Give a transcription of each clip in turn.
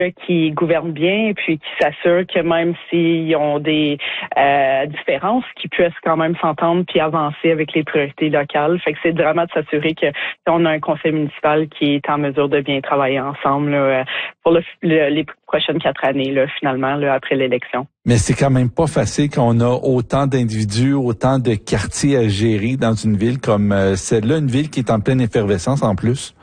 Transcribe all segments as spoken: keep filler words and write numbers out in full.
qui gouvernent bien, puis qui s'assurent que même s'ils ont des euh, différences, qu'ils puissent quand même s'entendre puis avancer avec les priorités locales. Fait que c'est vraiment de s'assurer que on a un conseil municipal qui est en mesure de bien travailler ensemble là, pour le, le, les prochaines quatre années, là, finalement, là, après l'élection. Mais c'est quand même pas facile quand on a autant d'individus, autant de quartiers à gérer dans une ville comme euh, celle-là, une ville qui est en pleine effervescence en plus.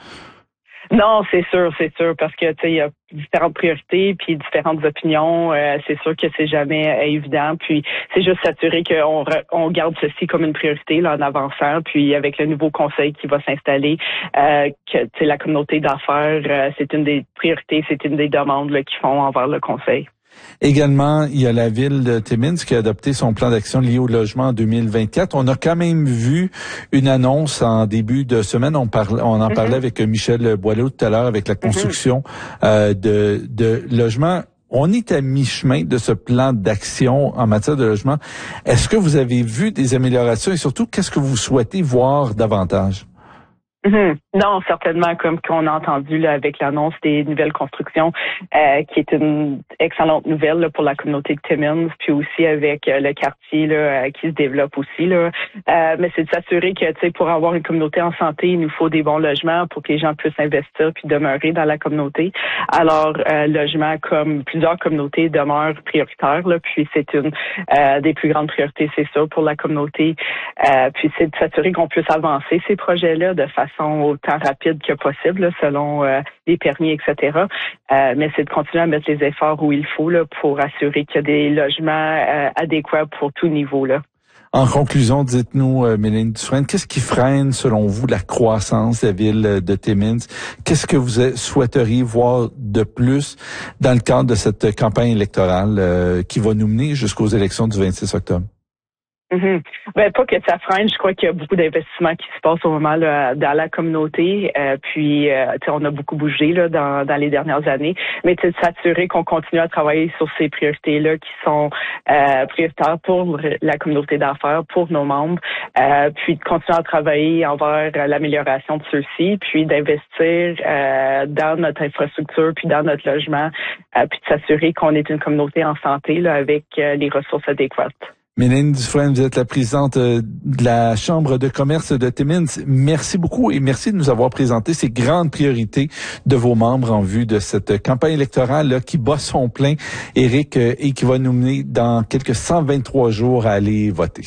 Non, c'est sûr, c'est sûr, parce que tu sais, il y a différentes priorités puis différentes opinions. Euh, c'est sûr que c'est jamais euh, évident. Puis c'est juste s'assurer qu'on re, on garde ceci comme une priorité là en avançant. Puis avec le nouveau conseil qui va s'installer, euh, que tu sais, la communauté d'affaires, euh, c'est une des priorités, c'est une des demandes là, qu'ils font envers le conseil. Également, il y a la ville de Timmins qui a adopté son plan d'action lié au logement en deux mille vingt-quatre. On a quand même vu une annonce en début de semaine. On, parle, on en mm-hmm. parlait avec Michel Boileau tout à l'heure avec la construction mm-hmm. euh, de, de logements. On est à mi-chemin de ce plan d'action en matière de logement. Est-ce que vous avez vu des améliorations et surtout, qu'est-ce que vous souhaitez voir davantage? Mm-hmm. Non, certainement, comme qu'on a entendu là, avec l'annonce des nouvelles constructions, euh, qui est une excellente nouvelle là, pour la communauté de Timmins, puis aussi avec euh, le quartier là, euh, qui se développe aussi. Là. Euh, mais c'est de s'assurer que, tu sais, pour avoir une communauté en santé, il nous faut des bons logements pour que les gens puissent investir puis demeurer dans la communauté. Alors, euh, logement, comme plusieurs communautés, demeure prioritaire. Là, puis c'est une euh, des plus grandes priorités, c'est ça, pour la communauté. Euh, puis c'est de s'assurer qu'on puisse avancer ces projets-là de façon autant rapide que possible, là, selon euh, les permis, et cetera. Euh, mais c'est de continuer à mettre les efforts où il faut là, pour assurer qu'il y a des logements euh, adéquats pour tout niveau. Là. En conclusion, dites-nous, euh, Mélanie Dufresne, qu'est-ce qui freine, selon vous, la croissance de la ville de Timmins? Qu'est-ce que vous souhaiteriez voir de plus dans le cadre de cette campagne électorale euh, qui va nous mener jusqu'aux élections du vingt-six octobre? Mm-hmm. Ben pas que ça freine, je crois qu'il y a beaucoup d'investissements qui se passent au moment là, dans la communauté. Euh, puis euh, on a beaucoup bougé là dans, dans les dernières années, mais de s'assurer qu'on continue à travailler sur ces priorités-là qui sont euh, prioritaires pour la communauté d'affaires, pour nos membres, euh, puis de continuer à travailler envers l'amélioration de ceux-ci, puis d'investir euh, dans notre infrastructure, puis dans notre logement, euh, puis de s'assurer qu'on est une communauté en santé là, avec euh, les ressources adéquates. Mélanie Dufresne, vous êtes la présidente de la Chambre de commerce de Timmins. Merci beaucoup et merci de nous avoir présenté ces grandes priorités de vos membres en vue de cette campagne électorale là, qui bat son plein, Éric, et qui va nous mener dans quelques cent vingt-trois jours à aller voter.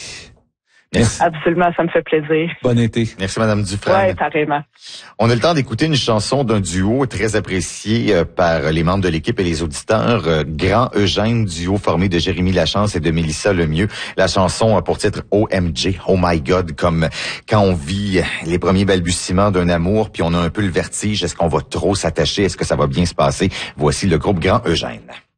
Merci. Absolument, ça me fait plaisir. Bon été. Merci, Madame Dufresne. Oui, pareillement. On a le temps d'écouter une chanson d'un duo très apprécié euh, par les membres de l'équipe et les auditeurs. Euh, Grand Eugène, duo formé de Jérémy Lachance et de Mélissa Lemieux. La chanson a pour titre O M G, Oh My God, comme quand on vit les premiers balbutiements d'un amour, puis on a un peu le vertige. Est-ce qu'on va trop s'attacher? Est-ce que ça va bien se passer? Voici le groupe Grand Eugène.